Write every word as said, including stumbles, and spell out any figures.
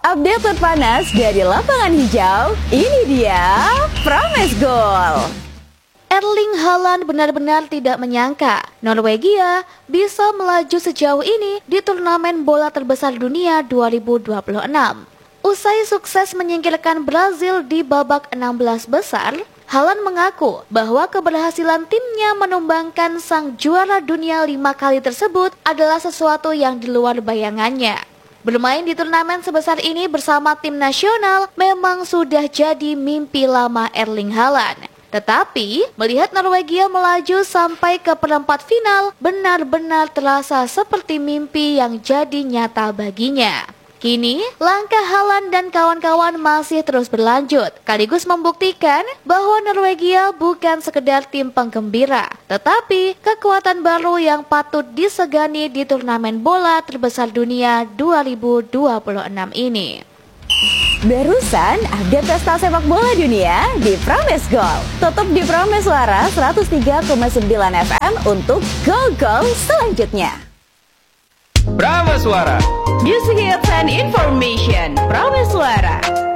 Update terpanas dari lapangan hijau, ini dia Promes Goal. Erling Haaland benar-benar tidak menyangka Norwegia bisa melaju sejauh ini di turnamen bola terbesar dunia dua ribu dua puluh enam. Usai sukses menyingkirkan Brazil di babak enam belas besar, Haaland mengaku bahwa keberhasilan timnya menumbangkan sang juara dunia lima kali tersebut adalah sesuatu yang di luar bayangannya. Bermain di turnamen sebesar ini bersama tim nasional memang sudah jadi mimpi lama Erling Haaland. Tetapi, melihat Norwegia melaju sampai ke perempat final benar-benar terasa seperti mimpi yang jadi nyata baginya. Kini, langkah Haaland dan kawan-kawan masih terus berlanjut, sekaligus membuktikan bahwa Norwegia bukan sekedar tim penggembira, tetapi kekuatan baru yang patut disegani di turnamen bola terbesar dunia dua ribu dua puluh enam ini. Barusan update pesta sepak bola dunia di Promes Goal. Tutup di Promes Suara seratus tiga koma sembilan F M untuk gol-gol selanjutnya. Promes Suara, Music Hits and Information. Promes Suara.